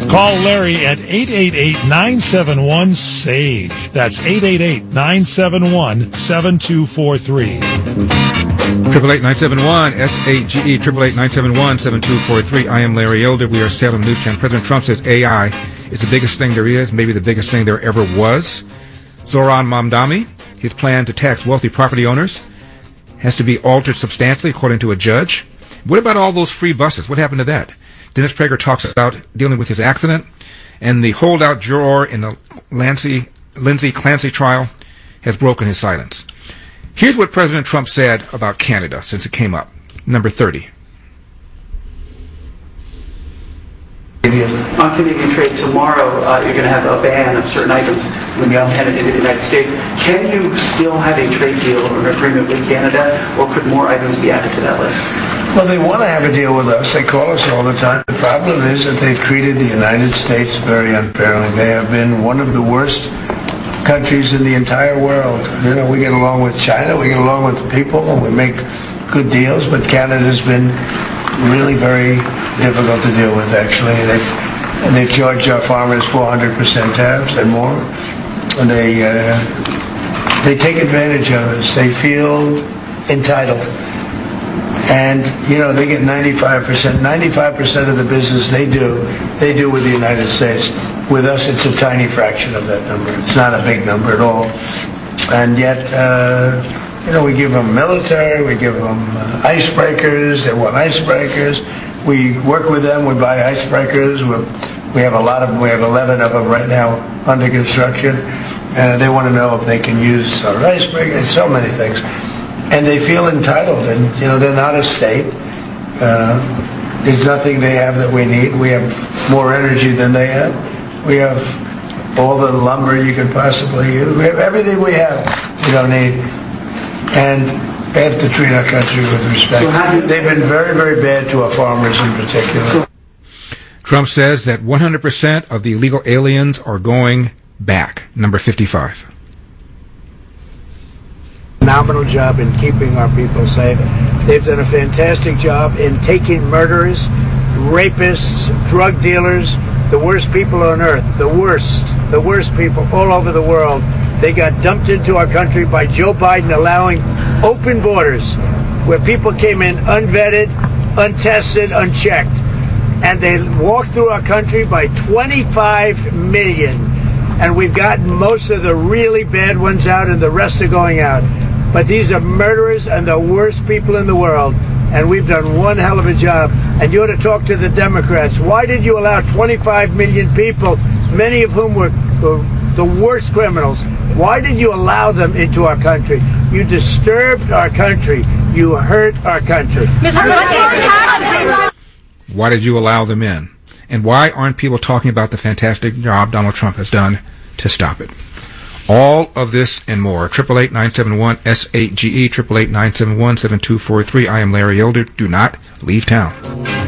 Call Larry at 888-971-SAGE. That's 888-971-7243. 888-971-SAGE, 888-971-7243. I am Larry Elder. We are Salem News Channel. President Trump says AI is the biggest thing there is, maybe the biggest thing there ever was. Zoran Mamdani, his plan to tax wealthy property owners has to be altered substantially, according to a judge. What about all those free buses? What happened to that? Dennis Prager talks about dealing with his accident, and the holdout juror in the Lindsay Clancy trial has broken his silence. Here's what President Trump said about Canada since it came up. Number 30. On Canadian trade tomorrow, you're going to have a ban of certain items when Canada into the United States. Can you still have a trade deal or an agreement with Canada, or could more items be added to that list? Well, they want to have a deal with us. They call us all the time. The problem is that they've treated the United States very unfairly. They have been one of the worst countries in the entire world. You know, we get along with China, we get along with people, and we make good deals, but Canada's been really very difficult to deal with, actually. And they've charged our farmers 400% tariffs and more. And they take advantage of us. They feel entitled. And, you know, they get 95% of the business they do with the United States. With us, it's a tiny fraction of that number. It's not a big number at all. And yet, you know, we give them military, we give them icebreakers. They want icebreakers. We work with them, we buy icebreakers. We have 11 of them right now under construction. They want to know if they can use our icebreakers, so many things. And they feel entitled, and, you know, they're not a state. There's nothing they have that we need. We have more energy than they have. We have all the lumber you could possibly use. We have everything we have you don't need. And they have to treat our country with respect. They've been very, very bad to our farmers in particular. Trump says that 100% of the illegal aliens are going back. Number 55. Phenomenal job in keeping our people safe. They've done a fantastic job in taking murderers, rapists, drug dealers, the worst people on earth, the worst people all over the world. They got dumped into our country by Joe Biden allowing open borders where people came in unvetted, untested, unchecked. And they walked through our country by 25 million. And we've gotten most of the really bad ones out and the rest are going out. But these are murderers and the worst people in the world. And we've done one hell of a job. And you ought to talk to the Democrats. Why did you allow 25 million people, many of whom were the worst criminals? Why did you allow them into our country? You disturbed our country. You hurt our country. Why did you allow them in? And why aren't people talking about the fantastic job Donald Trump has done to stop it? All of this and more. 888-971-SAGE, 888-971-7243. I am Larry Elder. Do not leave town.